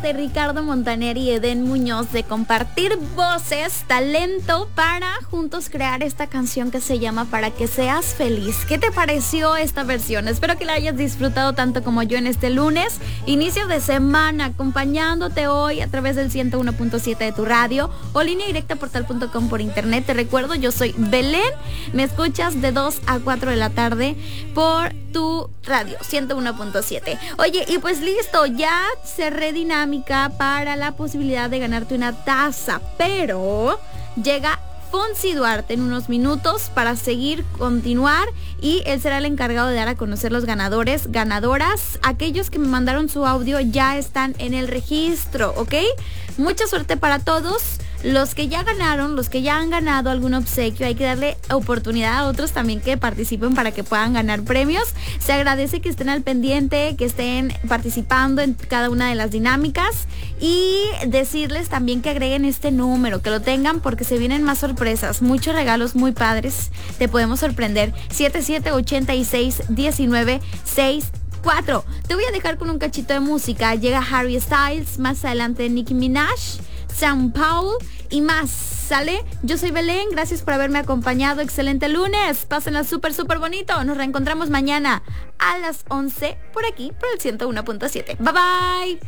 de Ricardo Montaner y Eden Muñoz de compartir voces, talento para juntos crear esta canción que se llama Para que seas feliz. ¿Qué te pareció esta versión? Espero que la hayas disfrutado tanto como yo en este lunes, inicio de semana, acompañándote hoy a través del 101.7 de tu radio o línea directa portal.com por internet. Te recuerdo, yo soy Belén, me escuchas de 2 a 4 de la tarde por tu radio 101.7. Oye, y pues listo, ya cerré dinámica para la posibilidad de ganarte una taza, pero llega Fonsi Duarte en unos minutos para continuar, y él será el encargado de dar a conocer los ganadores, ganadoras. Aquellos que me mandaron su audio ya están en el registro, ¿ok? Mucha suerte para todos. Los que ya ganaron, los que ya han ganado algún obsequio, hay que darle oportunidad a otros también que participen para que puedan ganar premios. Se agradece que estén al pendiente, que estén participando en cada una de las dinámicas, y decirles también que agreguen este número, que lo tengan porque se vienen más sorpresas, muchos regalos muy padres, te podemos sorprender. 77861964. Te voy a dejar con un cachito de música. Llega Harry Styles, más adelante Nicki Minaj, Sam Paul y más. ¿Sale? Yo soy Belén, gracias por haberme acompañado. Excelente lunes, pásenla súper bonito. Nos reencontramos mañana a las 11 por aquí, por el 101.7. Bye bye.